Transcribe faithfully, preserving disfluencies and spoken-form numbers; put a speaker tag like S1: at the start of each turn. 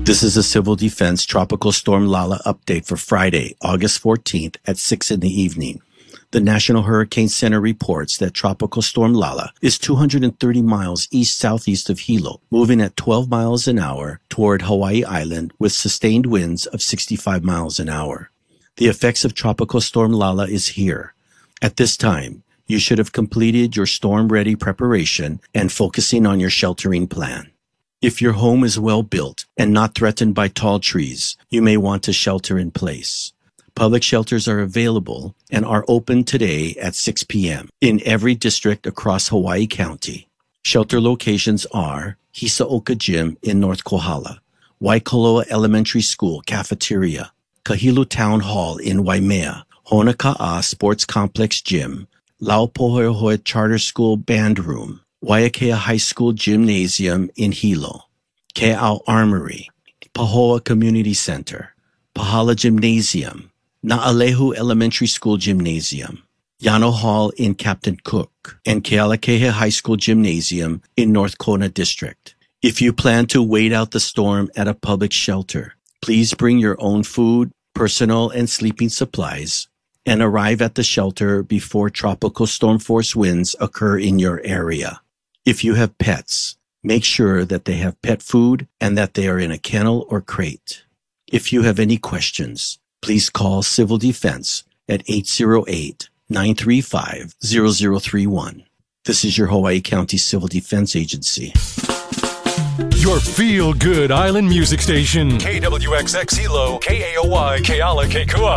S1: This is a Civil Defense Tropical Storm Lala update for Friday, August fourteenth at six in the evening. The National Hurricane Center reports that Tropical Storm Lala is two hundred thirty miles east-southeast of Hilo, moving at twelve miles an hour toward Hawaii Island with sustained winds of sixty-five miles an hour. The effects of Tropical Storm Lala is here. At this time, you should have completed your storm-ready preparation and focusing on your sheltering plan. If your home is well built and not threatened by tall trees, you may want to shelter in place. Public shelters are available and are open today at six p.m. in every district across Hawaii County. Shelter locations are Hisaoka Gym in North Kohala, Waikoloa Elementary School Cafeteria, Kahilu Town Hall in Waimea, Honaka'a Sports Complex Gym, Laupohoehoe Charter School Band Room, Waiakea High School Gymnasium in Hilo, Ke'au Armory, Pahoa Community Center, Pahala Gymnasium, Na'alehu Elementary School Gymnasium, Yano Hall in Captain Cook, and Kealakekea High School Gymnasium in North Kona District. If you plan to wait out the storm at a public shelter, please bring your own food, personal and sleeping supplies, and arrive at the shelter before tropical storm force winds occur in your area. If you have pets, make sure that they have pet food and that they are in a kennel or crate. If you have any questions, please call Civil Defense at eight zero eight, nine three five, zero zero three one. This is your Hawaii County Civil Defense Agency.
S2: Your feel-good island music station. K W X X Hilo, K A O Y, Keala Kekua.